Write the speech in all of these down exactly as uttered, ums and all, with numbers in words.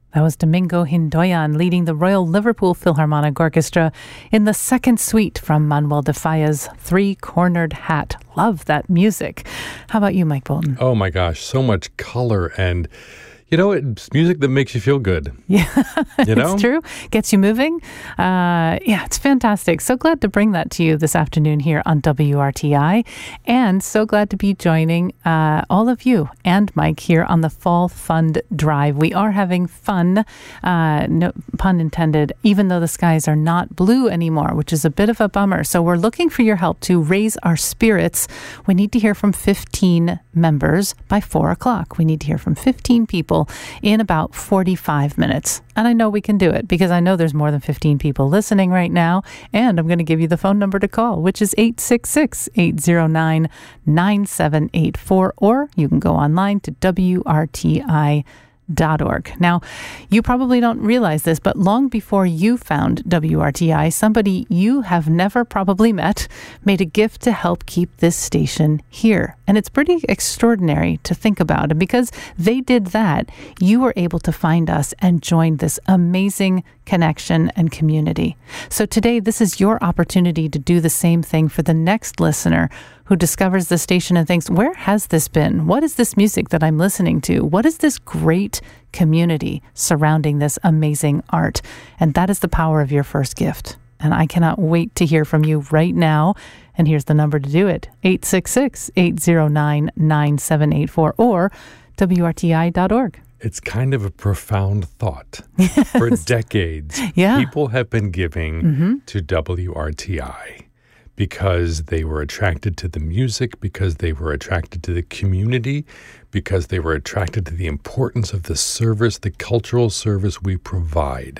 That was Domingo Hindoyan leading the Royal Liverpool Philharmonic Orchestra in the second suite from Manuel de Falla's Three-Cornered Hat. Love that music. How about you, Mike Bolton? Oh my gosh, so much color, and you know, it's music that makes you feel good. Yeah, you know? It's true. Gets you moving. Uh, yeah, it's fantastic. So glad to bring that to you this afternoon here on W R T I. And so glad to be joining uh, all of you and Mike here on the Fall Fund Drive. We are having fun, uh, no pun intended, even though the skies are not blue anymore, which is a bit of a bummer. So we're looking for your help to raise our spirits. We need to hear from fifteen members by four o'clock. We need to hear from fifteen people in about forty-five minutes. And I know we can do it because I know there's more than fifteen people listening right now. And I'm going to give you the phone number to call, which is eight six six, eight zero nine, nine seven eight four. Or you can go online to W R T I dot org. Now, you probably don't realize this, but long before you found W R T I, somebody you have never probably met made a gift to help keep this station here. And it's pretty extraordinary to think about. And because they did that, you were able to find us and join this amazing connection and community. So today, this is your opportunity to do the same thing for the next listener who discovers the station and thinks, where has this been? What is this music that I'm listening to? What is this great community surrounding this amazing art? And that is the power of your first gift. And I cannot wait to hear from you right now. And here's the number to do it, eight six six, eight zero nine, nine seven eight four or W R T I dot org. It's kind of a profound thought. Yes. For decades, yeah. people have been giving mm-hmm. to W R T I. Because they were attracted to the music, because they were attracted to the community, because they were attracted to the importance of the service, the cultural service we provide.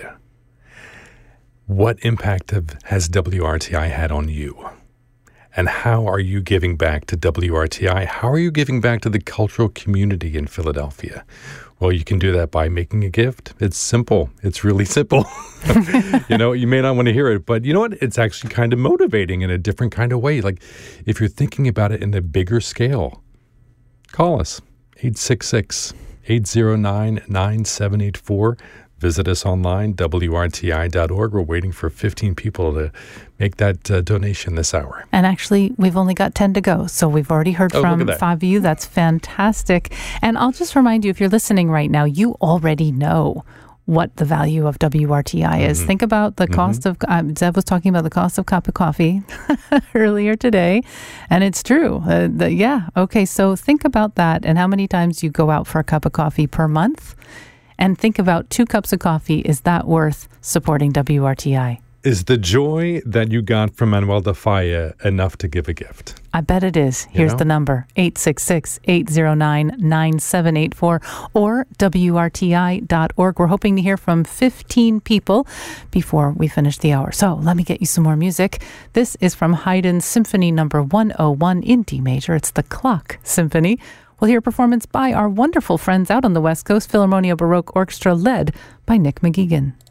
What impact have, has W R T I had on you? And how are you giving back to W R T I? How are you giving back to the cultural community in Philadelphia? Well, you can do that by making a gift. It's simple. It's really simple. You know, you may not want to hear it, but you know what? It's actually kind of motivating in a different kind of way. Like if you're thinking about it in a bigger scale, call us, eight six six, eight zero nine, nine seven eight four. Visit us online, W R T I dot org. We're waiting for fifteen people to make that uh, donation this hour. And actually, we've only got ten to go. So we've already heard oh, from five of you. That's fantastic. And I'll just remind you, if you're listening right now, you already know what the value of W R T I is. Mm-hmm. Think about the mm-hmm. cost of, um, Zev was talking about the cost of a cup of coffee earlier today. And it's true. Uh, the, yeah. Okay. So think about that and how many times you go out for a cup of coffee per month. And think about two cups of coffee. Is that worth supporting W R T I? Is the joy that you got from Manuel de Falla enough to give a gift? I bet it is. Here's you know? the number, eight six six, eight zero nine, nine seven eight four or W R T I dot org. We're hoping to hear from fifteen people before we finish the hour. So let me get you some more music. This is from Haydn's Symphony number one oh one in D major. It's the Clock Symphony. We'll hear a performance by our wonderful friends out on the West Coast, Philharmonia Baroque Orchestra, led by Nick McGeegan.